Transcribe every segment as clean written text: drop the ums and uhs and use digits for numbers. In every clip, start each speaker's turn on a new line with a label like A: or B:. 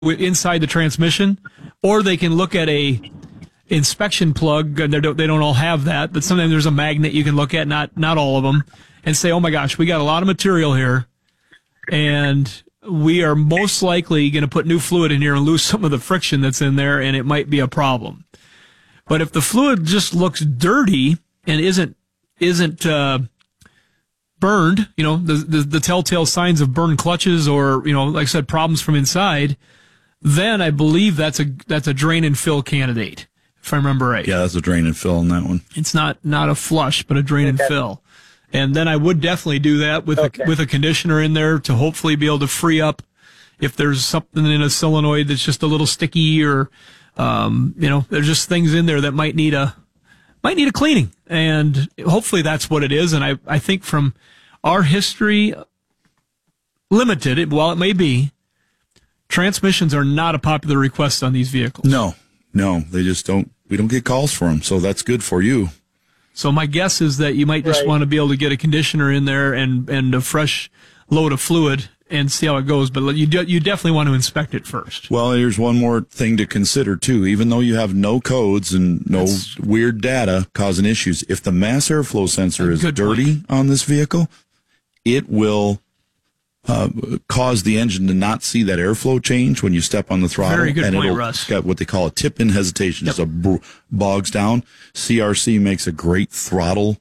A: inside the transmission, or they can look at a inspection plug. They don't all have that, but sometimes there's a magnet you can look at, not all of them, and say, oh my gosh, we got a lot of material here, and we are most likely going to put new fluid in here and lose some of the friction that's in there, and it might be a problem. But if the fluid just looks dirty and isn't burned, the telltale signs of burned clutches or, like I said, problems from inside, then I believe that's a drain and fill candidate, if I remember right.
B: Yeah, that's a drain and fill on that one.
A: It's not a flush, but a drain and fill. And then I would definitely do that with a conditioner in there to hopefully be able to free up if there's something in a solenoid that's just a little sticky or, there's just things in there that might need a cleaning. And hopefully that's what it is. And I think from our history, limited, while it may be, transmissions are not a popular request on these vehicles.
B: No, they just we don't get calls for them. So that's good for you.
A: So my guess is that you might just want to be able to get a conditioner in there and a fresh load of fluid and see how it goes. But you definitely want to inspect it first.
B: Well, here's one more thing to consider, too. Even though you have no codes and no weird data causing issues, if the mass airflow sensor is dirty on this vehicle, it will cause the engine to not see that airflow change when you step on the throttle.
A: Very good point,
B: it'll
A: Russ.
B: got what they call a tip-in hesitation. Yep. Just bogs down. CRC makes a great throttle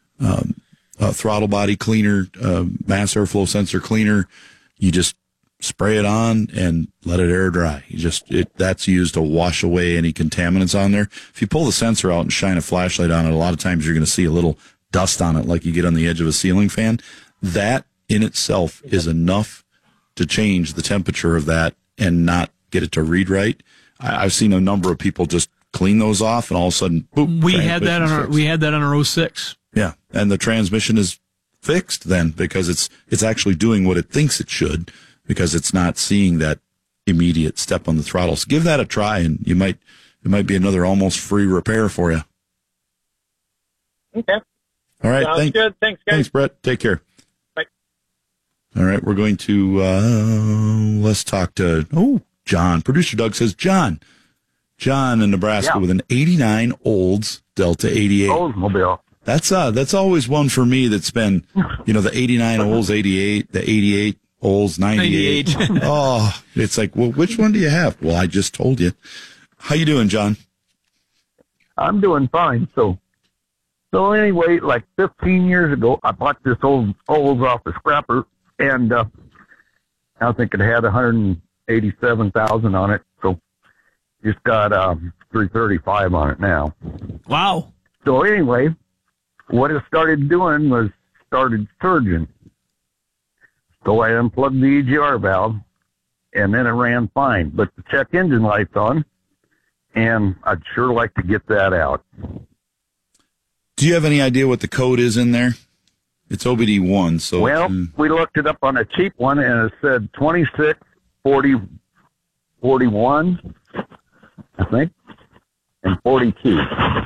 B: body cleaner, mass airflow sensor cleaner. You just spray it on and let it air dry. That's used to wash away any contaminants on there. If you pull the sensor out and shine a flashlight on it, a lot of times you're going to see a little dust on it like you get on the edge of a ceiling fan. That in itself is enough to change the temperature of that and not get it to read right. I've seen a number of people just clean those off and all of a sudden, boop,
A: we had that on our 06.
B: Yeah, and the transmission is fixed then because it's actually doing what it thinks it should because it's not seeing that immediate step on the throttle. So give that a try, and it might be another almost free repair for you.
C: Okay.
B: All right.
C: Sounds good. Thanks, guys.
B: Thanks, Brett. Take care.
C: Bye.
B: All right, we're going to let's talk to John. Producer Doug says John in Nebraska with an 89 Olds Delta 88.
D: Oldsmobile.
B: That's always one for me that's been, the 89 Olds 88, the 88 Olds 98. Oh, it's like, well, which one do you have? Well, I just told you. How you doing, John?
D: I'm doing fine. So anyway, like 15 years ago, I bought this Olds off the scrapper, and I think it had 187,000 on it. So just got 335 on it now.
A: Wow.
D: So anyway, what it started doing was started surging. So I unplugged the EGR valve, and then it ran fine. But the check engine light's on, and I'd sure like to get that out.
B: Do you have any idea what the code is in there? It's OBD1. So
D: we looked it up on a cheap one, and it said 264041, I think, and 42.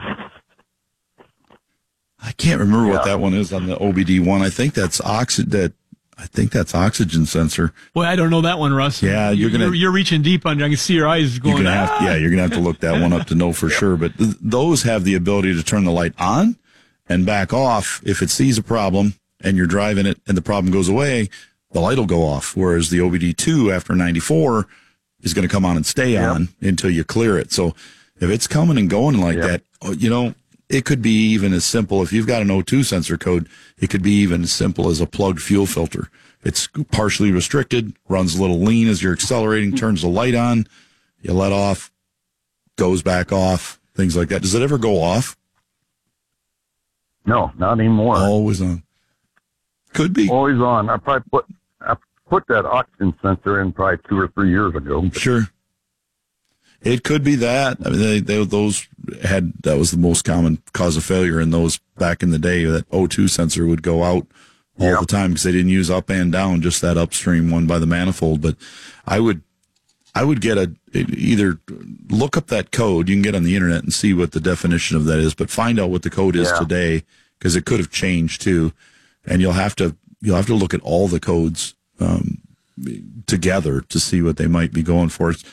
B: I can't remember what that one is on the OBD1. I think that's oxygen sensor.
A: Boy, I don't know that one, Russ.
B: Yeah,
A: you're reaching deep on. I can see your eyes going.
B: You're gonna have to look that one up to know for sure. But those have the ability to turn the light on and back off if it sees a problem and you're driving it and the problem goes away. The light will go off. Whereas the OBD2 after 94 is going to come on and stay on until you clear it. So if it's coming and going like that, it could be even as simple, if you've got an O2 sensor code, it could be even as simple as a plugged fuel filter. It's partially restricted, runs a little lean as you're accelerating, turns the light on, you let off, goes back off, things like that. Does it ever go off?
D: No, not anymore.
B: Always on. Could be.
D: Always on. I put that oxygen sensor in probably 2 or 3 years ago.
B: Sure. It could be that. I mean, that was the most common cause of failure in those back in the day. That O2 sensor would go out all the time because they didn't use up and down, just that upstream one by the manifold. But I would get either look up that code. You can get on the internet and see what the definition of that is, but find out what the code is today, because it could have changed too. And you'll have to look at all the codes together to see what they might be going for.